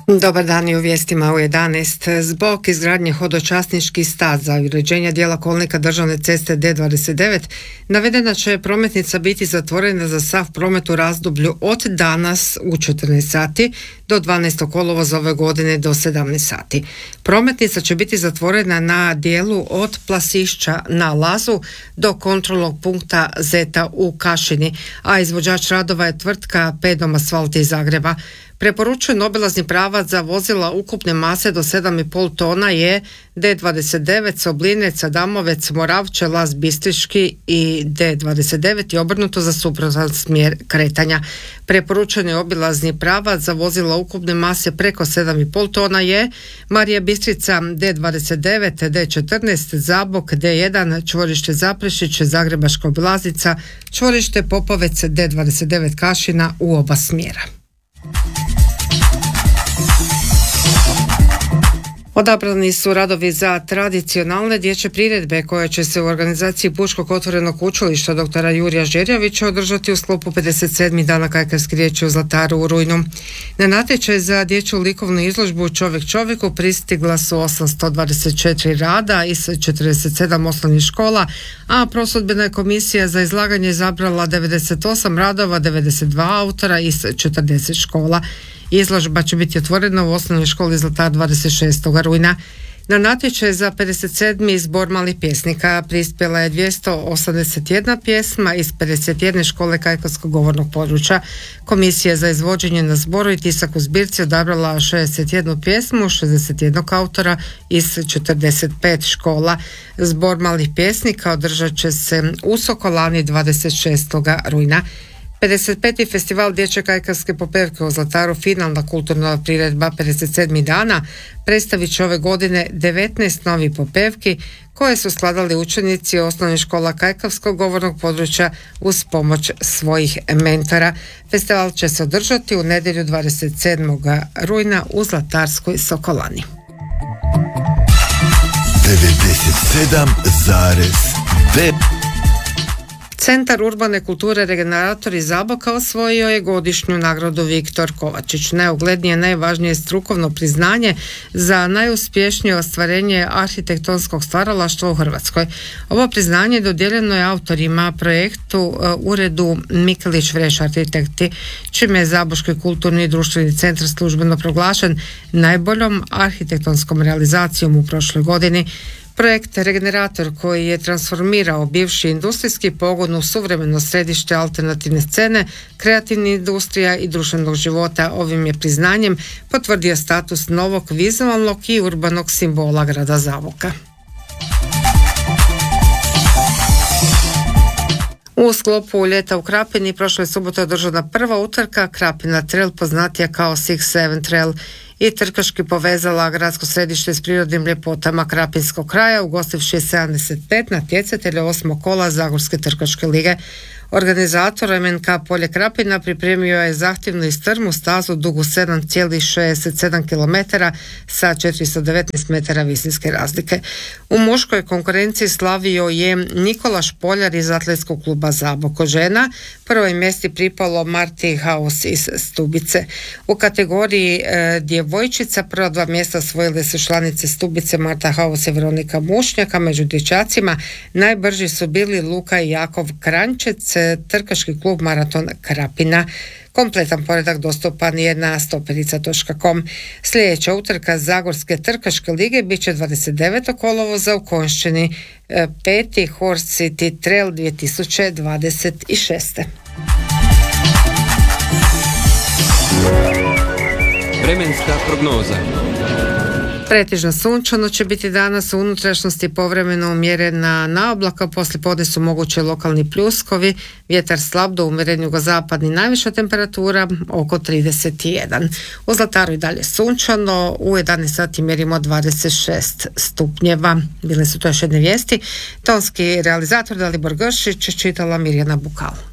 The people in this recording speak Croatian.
Dobar dan i u vijestima u 11. Zbog izgradnje hodočasničkih staza i uređenja dijela kolnika državne ceste D29 navedena će prometnica biti zatvorena za sav promet u razdoblju od danas u 14 sati do 12. kolovoza ove godine do 17 sati. Prometnica će biti zatvorena na dijelu od Plasišća na Lazu do kontrolnog punkta Zeta u Kašini, a izvođač radova je tvrtka Pedom Asfalt iz Zagreba. Preporučen obilazni pravac za vozila ukupne mase do 7,5 tona je D29 Soblinec, Adamovec, Moravče, Laz Bistriški i D29 je obrnuto za suprotan smjer kretanja. Preporučeni obilazni pravac za vozila ukupne mase preko 7,5 tona je Marija Bistrica D29, D14, Zabok, D1, čvorište Zaprešić, Zagrebačka obilaznica, čvorište Popovec, D29 Kašina u oba smjera. Odabrani su radovi za tradicionalne dječje priredbe koje će se u organizaciji Pučkog otvorenog učilišta dr. Jurija Žerjavića održati u sklopu 57. dana kajkavske riječi u Zlataru u rujnu. Na natječaj za dječju likovnu izložbu Čovjek čovjeku pristigla su 824 rada iz 47 osnovnih škola, a prosudbena je komisija za izlaganje izabrala 98 radova, 92 autora iz 40 škola. Izložba će biti otvorena u osnovnoj školi Zlatar 26. rujna. Na natječaj za 57. zbor malih pjesnika prispjela je 281 pjesma iz 51 škole kajkavskog govornog područja. Komisija za izvođenje na zboru i tisak u zbirci odabrala 61 pjesmu, 61 autora iz 45 škola. Zbor malih pjesnika održat će se u Sokolani 26. rujna. 55. festival dječje kajkavske popevke u Zlataru, finalna kulturna priredba 57 dana, predstavit će ove godine 19 novih popevki koje su skladali učenici osnovnih škola kajkavskog govornog područja uz pomoć svojih mentora. Festival će se održati u nedjelju 27. rujna u Zlatarskoj Sokolani. 97,9 Centar urbane kulture Regenerator iz Zaboka osvojio je godišnju nagradu Viktor Kovačić, najuglednije, najvažnije strukovno priznanje za najuspješnije ostvarenje arhitektonskog stvaralaštva u Hrvatskoj. Ovo priznanje dodijeljeno je autorima projektu uredu Mikelić Vreš arhitekti, čime je Zaboški kulturni i društveni centar službeno proglašen najboljom arhitektonskom realizacijom u prošloj godini. Projekt Regenerator, koji je transformirao bivši industrijski pogon u suvremeno središte alternativne scene, kreativne industrija i društvenog života, ovim je priznanjem potvrdio status novog vizualnog i urbanog simbola grada Zaboka. U sklopu ljeta u Krapini prošle subote održana prva utrka Krapina Trail, poznatija kao 6-7 Trail, i trkaški povezala gradsko središte s prirodnim ljepotama krapinskog kraja, ugostivši 75 natjecatelja 8. kola Zagorske trkaške lige. Organizator MNK Polje Krapina pripremio je zahtjevnu i strmu stazu dugu 7,67 km sa 419 metara visinske razlike. U muškoj konkurenciji slavio je Nikola Špoljar iz atletskog kluba Zaboko žena. Prvo je mjesto pripalo Marti Haus iz Stubice. U kategoriji djevojčica prva dva mjesta osvojile su članice Stubice Marta Haus i Veronika Mušnjaka. Među dječacima najbrži su bili Luka i Jakov Krančec, trkaški klub Maraton Krapina. Kompletan poredak dostupan je na stoperica.com. Sljedeća utrka Zagorske trkaške lige bit će 29. kolovoza u Konjšćini, 5. Horse City Trail 2026. Vremenska prognoza. Pretežno sunčano će biti danas, u unutrašnjosti povremeno umjerena na oblaka, poslijepodne su moguće lokalni pljuskovi, vjetar slab do umjeren jugozapadni, najviša temperatura oko 31. U Zlataru i dalje sunčano, u 11 sati mjerimo 26 stupnjeva. Bile su to još jedne vijesti. Tonski realizator Dalibor Gršić, čitala Mirjana Bukal.